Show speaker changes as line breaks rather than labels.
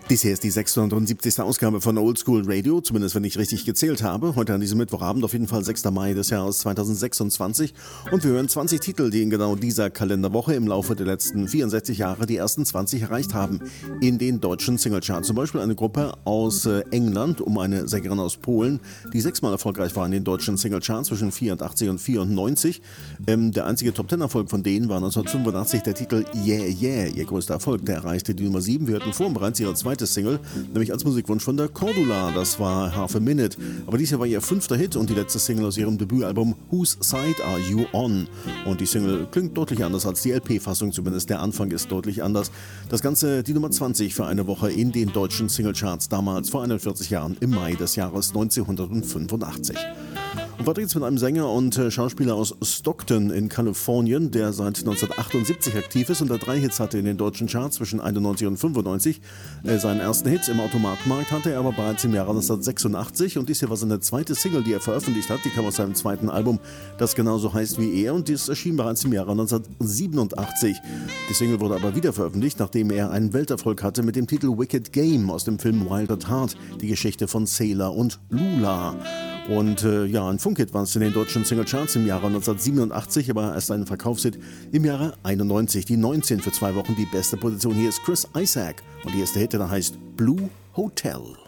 Dies hier ist die 670. Ausgabe von Oldschool Radio, zumindest wenn ich richtig gezählt habe. Heute an diesem Mittwochabend, auf jeden Fall 6. Mai des Jahres 2026. Und wir hören 20 Titel, die in genau dieser Kalenderwoche im Laufe der letzten 64 Jahre die ersten 20 erreicht haben. In den deutschen Singlecharts. Zum Beispiel eine Gruppe aus England um eine Sängerin aus Polen, die 6-mal erfolgreich war in den deutschen Singlecharts zwischen 84 und 94. Der einzige Top-10-Erfolg von denen war 1985 der Titel Yeah Yeah. Ihr größter Erfolg, der erreichte die Nummer 7. Wir hörten vorhin bereits ihre zweite Single, nämlich als Musikwunsch von der Cordula, das war Half a Minute. Aber dies hier war ihr 5. Hit und die letzte Single aus ihrem Debütalbum Whose Side Are You On? Und die Single klingt deutlich anders als die LP-Fassung, zumindest der Anfang ist deutlich anders. Das Ganze die Nummer 20 für eine Woche in den deutschen Singlecharts, damals vor 41 Jahren im Mai des Jahres 1985. Und weiter geht's mit einem Sänger und Schauspieler aus Stockton in Kalifornien, der seit 1978 aktiv ist und der 3 Hits hatte in den deutschen Charts zwischen 91 und 95. Seinen ersten Hit im Automatenmarkt hatte er aber bereits im Jahre 1986 und dies hier war seine zweite Single, die er veröffentlicht hat. Die kam aus seinem zweiten Album, das genauso heißt wie er, und dies erschien bereits im Jahre 1987. Die Single wurde aber wieder veröffentlicht, nachdem er einen Welterfolg hatte mit dem Titel Wicked Game aus dem Film Wild at Heart, die Geschichte von Sailor und Lula. Und ein Funkhit war es in den deutschen Singlecharts im Jahre 1987, aber erst ein Verkaufshit im Jahre 91. Die 19 für 2 Wochen die beste Position. Hier ist Chris Isaak und die erste Hit, der heißt Blue Hotel.